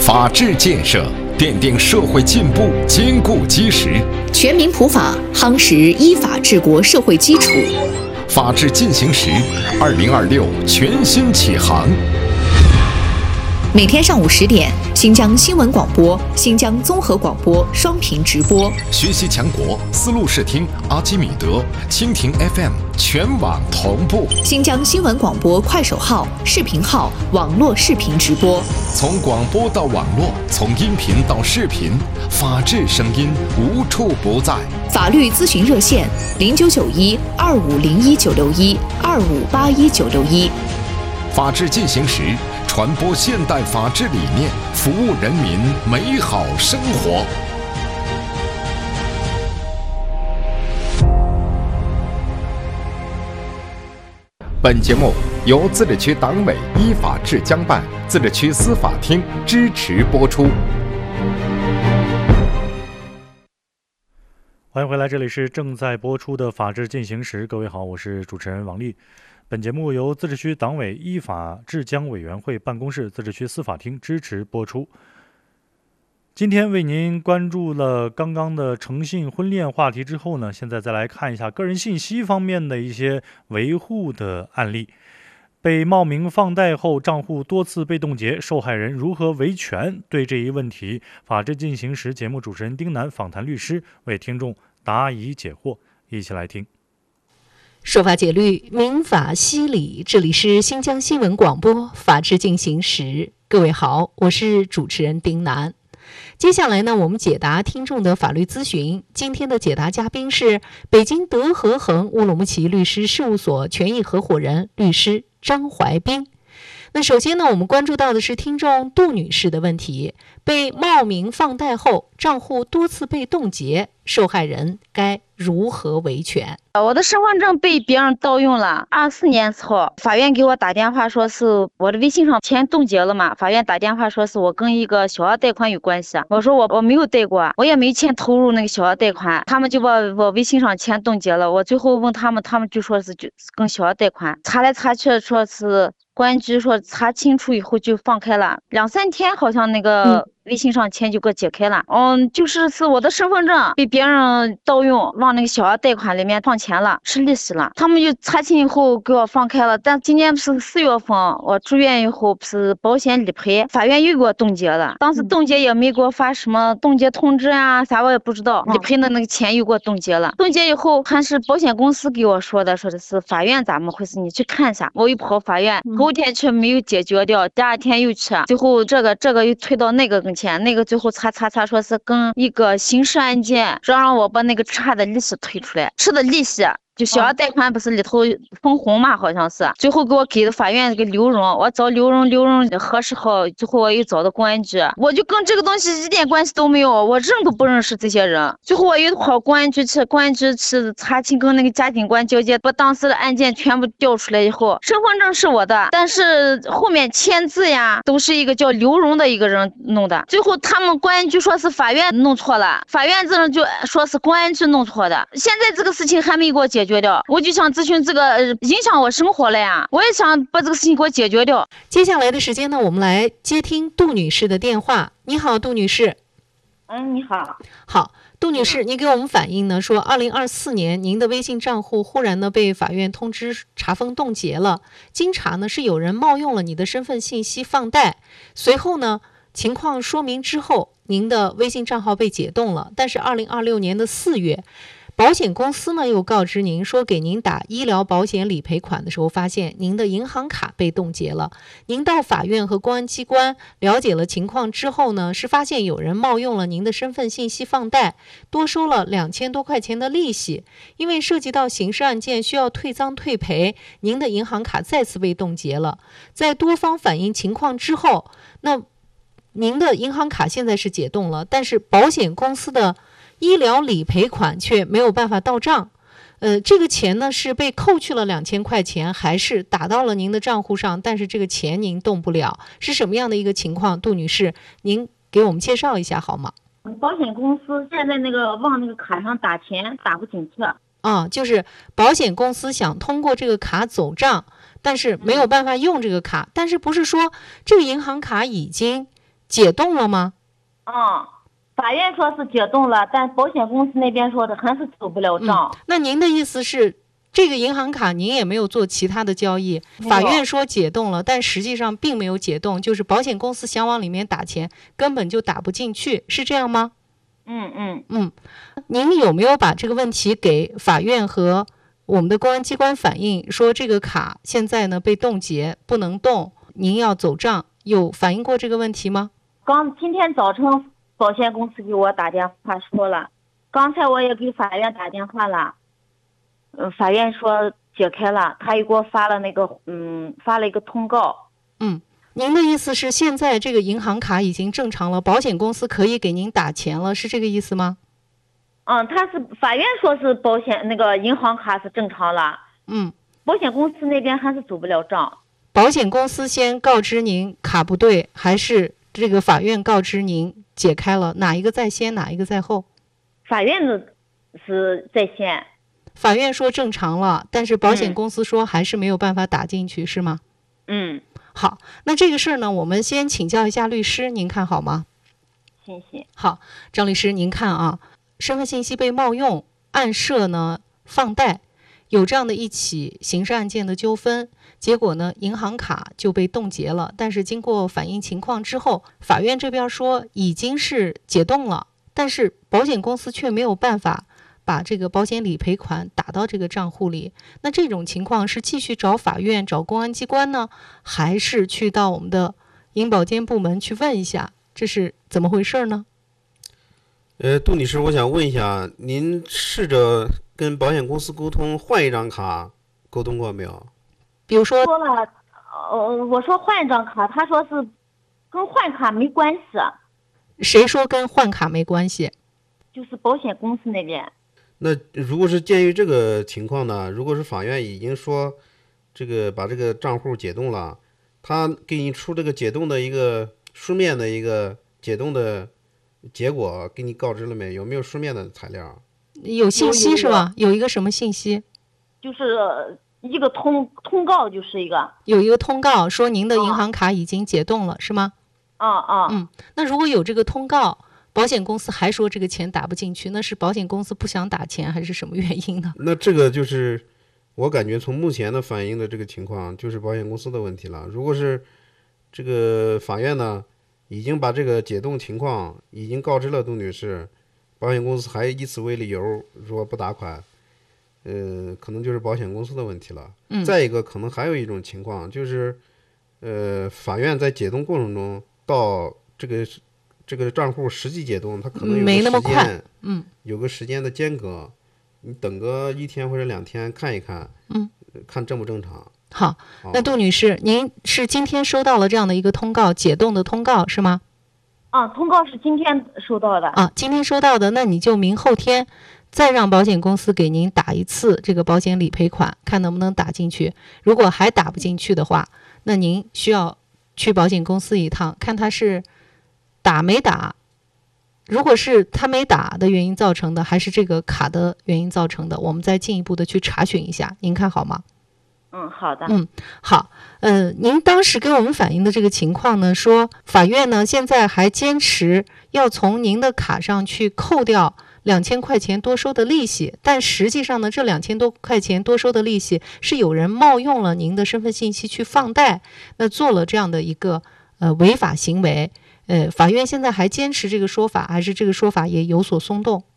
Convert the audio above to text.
法治建设奠定社会进步坚固基石， 全民普法夯实依法治国社会基础。 法治进行时，2026全新启航。 每天上午10点，新疆新闻广播、新疆综合广播双频直播。 学习强国丝路视听、阿基米德、蜻蜓 FM 全网同步。 新疆新闻广播快手号、视频号网络视频直播。 从广播到网络，从音频到视频，法治声音无处不在。 法律咨询热线：0991-2501-961-2581-961。 法治进行时，传播现代法治理念，服务人民美好生活。本节目由自治区党委依法治江办、自治区司法厅支持播出。 欢迎回来，这里是正在播出的法治进行时。各位好，我是主持人王丽。本节目由自治区党委依法治江委员会办公室、自治区司法厅支持播出。今天为您关注了刚刚的诚信婚恋话题之后呢，现在再来看一下个人信息方面的一些维护的案例。被冒名放贷后账户多次被冻结，受害人如何维权？对这一问题，法治进行时节目主持人丁楠访谈律师，为听众答疑解惑。一起来听。 说法解律，民法析理，这里是新疆新闻广播法治进行时。各位好，我是主持人丁楠。接下来呢，我们解答听众的法律咨询。今天的解答嘉宾是北京德和恒乌鲁木齐律师事务所权益合伙人律师张怀斌。那首先呢，我们关注到的是听众杜女士的问题，被冒名放贷后账户多次被冻结，受害人该如何维权？ 我的身份证被别人盗用了。24年之后，法院给我打电话说是我的微信上钱冻结了嘛，法院打电话说是我跟一个小额贷款有关系。我说我没有贷过，我也没钱投入那个小额贷款，他们就把我微信上钱冻结了。我最后问他们就说是跟小额贷款，查来查去说是公安局说查清楚以后就放开了，2-3天好像那个微信上钱就给我解开了。就是我的身份证被别人盗用，往那个小额贷款里面放钱了，吃利息了。他们就查清以后给我放开了。但今年不是4月份我住院以后，不是保险理赔，法院又给我冻结了。当时冻结也没给我发什么冻结通知啊，啥我也不知道。理赔的那个钱又给我冻结了。冻结以后还是保险公司给我说的是法院咋么回事，你去看一下。我又跑法院，后天去没有解决掉，第2天又去，最后这个又推到那个跟前，那个最后查说是跟一个刑事案件，说让我把那个差的利息退出来，吃的利息。就小额贷款不是里头分红嘛，好像是，最后给我给的法院这个刘荣，我找刘荣核实好，最后我又找到公安局，我就跟这个东西一点关系都没有，我认都不认识这些人。最后我又跑公安局去查清跟那个家庭官交接，把当时的案件全部调出来以后，身份证是我的，但是后面签字呀都是一个叫刘荣的一个人弄的。最后他们公安局说是法院弄错了，法院这人就说是公安局弄错的，现在这个事情还没给我解决掉，我就想咨询这个影响我生活了呀，我也想把这个事情给我解决掉。 接下来的时间呢，我们来接听杜女士的电话。你好，杜女士。 你好。 好，杜女士，您给我们反映呢，说2024年您的微信账户忽然呢被法院通知查封冻结了，经查呢是有人冒用了你的身份信息放贷，随后呢情况说明之后，您的微信账号被解冻了，但是2026年的4月。保险公司呢又告知您说，给您打医疗保险理赔款的时候，发现您的银行卡被冻结了。您到法院和公安机关了解了情况之后呢，是发现有人冒用了您的身份信息放贷，多收了2000多块钱的利息。因为涉及到刑事案件，需要退赃退赔，您的银行卡再次被冻结了。在多方反映情况之后，那您的银行卡现在是解冻了，但是保险公司的医疗理赔款却没有办法到账，这个钱呢是被扣去了2000块钱，还是打到了您的账户上，但是这个钱您动不了，是什么样的一个情况？杜女士，您给我们介绍一下好吗？ 保险公司现在往那个卡上打钱打不进去。 就是保险公司想通过这个卡走账，但是没有办法用这个卡，但是不是说这个银行卡已经解冻了吗？ 法院说是解冻了，但保险公司那边说的还是走不了账。 那您的意思是，这个银行卡您也没有做其他的交易，法院说解冻了，但实际上并没有解冻，就是保险公司想往里面打钱，根本就打不进去，是这样吗？您有没有把这个问题给法院和我们的公安机关反映，说这个卡现在呢被冻结，不能动，您要走账，有反映过这个问题吗？ 今天早晨保险公司给我打电话说了，刚才我也给法院打电话了，法院说解开了，他又给我发了一个通告。 您的意思是现在这个银行卡已经正常了，保险公司可以给您打钱了，是这个意思吗？ 法院说是银行卡是正常了，保险公司那边还是走不了账。 保险公司先告知您卡不对，还是这个法院告知您解开了？哪一个在先，哪一个在后？ 法院的是在先。 法院说正常了，但是保险公司说还是没有办法打进去，是吗？好，那这个事儿呢，我们先请教一下律师，您看好吗？ 谢谢。 好，张律师，您看啊，身份信息被冒用，案涉呢放贷，有这样的一起刑事案件的纠纷，结果呢银行卡就被冻结了，但是经过反映情况之后，法院这边说已经是解冻了，但是保险公司却没有办法把这个保险理赔款打到这个账户里。那这种情况是继续找法院找公安机关呢，还是去到我们的银保监部门去问一下这是怎么回事呢？ 杜女士，我想问一下，您试着跟保险公司沟通换一张卡沟通过没有？ 比如说了，我说换一张卡，他说是跟换卡没关系。 谁说跟换卡没关系？ 就是保险公司那边。 那如果是鉴于这个情况呢，如果是法院已经说把这个账户解冻了，他给你出这个解冻的一个书面的一个解冻的结果给你告知了没？有没有书面的材料？ 有信息是吧？有一个什么信息？ 就是一个通告，就是有一个通告说您的银行卡已经解冻了，是吗？那如果有这个通告，保险公司还说这个钱打不进去，那是保险公司不想打钱还是什么原因呢？ 那这个就是我感觉从目前的反映的这个情况，就是保险公司的问题了。如果是这个法院呢已经把这个解冻情况已经告知了杜女士，保险公司还以此为理由说不打款，可能就是保险公司的问题了。再一个可能还有一种情况就是，法院在解冻过程中到这个账户实际解冻，它可能有个时间， 没那么快， 有个时间的间隔，你等个1天或者2天看一看，看正不正常。 好，那杜女士，您是今天收到了这样的一个通告，解冻的通告是吗？ 通告是今天收到的。 今天收到的，那你就明后天再让保险公司给您打一次这个保险理赔款，看能不能打进去。如果还打不进去的话，那您需要去保险公司一趟，看他是打没打。如果是他没打的原因造成的，还是这个卡的原因造成的，我们再进一步的去查询一下，您看好吗？ 好的。 好，您当时给我们反映的这个情况呢，说法院呢现在还坚持要从您的卡上去扣掉2000块钱多收的利息，但实际上呢，这2000多块钱多收的利息是有人冒用了您的身份信息去放贷，那做了这样的一个违法行为。法院现在还坚持这个说法，还是这个说法也有所松动？